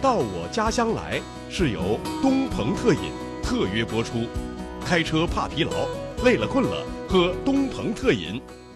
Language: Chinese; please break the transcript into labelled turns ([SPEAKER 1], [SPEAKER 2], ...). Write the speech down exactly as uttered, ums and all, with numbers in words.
[SPEAKER 1] 到我家乡来是由东鹏特饮特约播出。开车怕疲劳，累了困了，喝东鹏特饮。